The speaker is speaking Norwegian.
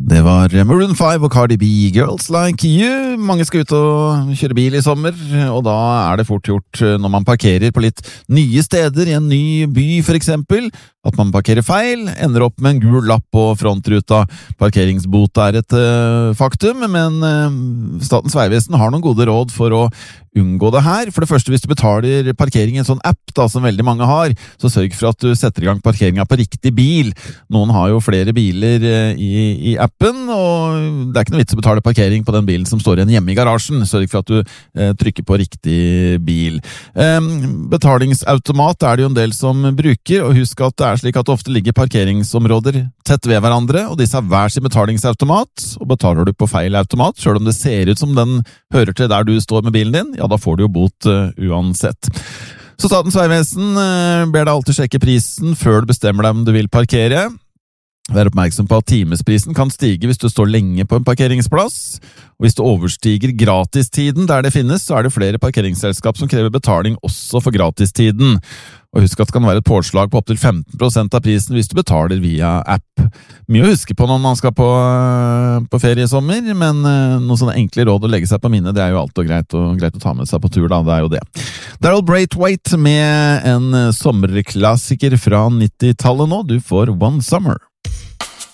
Det var Maroon 5 og Cardi B, Girls Like You. Mange skal ut og kjøre bil i sommer, og da er det fort gjort når man parkerer på litt nye steder i en ny by for eksempel, at man parkerer feil, ender opp med en gul lapp på frontruta. Parkeringsbot er et faktum, men Statens vegvesen har noen gode råd for å unngå det her. For det første, hvis du betaler parkering i en sånn app da, som veldig mange har, så sørg for at du setter i gang parkeringen på riktig bil. Noen har jo flere biler i appen, og det er ikke noe vits å betale parkering på den bilen som står igjen hjemme i garasjen. Sørg for at du trykker på riktig bil. Betalingsautomat er det jo en del som bruker, og husk at det er slik at det ofte ligger parkeringsområder tett ved hverandre, og disse har hver sin betalingsautomat, og betaler du på feil automat, selv om det ser ut som den hører til der du står med bilen din, ja, da får du jo bot uansett. Så Statens vegvesen ber deg alltid sjekke prisen før du bestemmer deg om du vil parkere. Vær oppmerksom på at timesprisen kan stige hvis du står lenge på en parkeringsplass, og hvis du overstiger gratistiden der det finnes, så er det flere parkeringsselskap som krever betaling også for gratistiden. Og husk at det kan være et påslag på opp til 15% av prisen hvis du betaler via app. Mye å huske på når man skal på ferie i sommer, men noen sånne enkle råd å legge seg på minne, det er jo alt og greit å ta med seg på tur da, det er jo det. Daryl Braithwaite med en sommerklassiker fra 90-tallet nå, du får One Summer.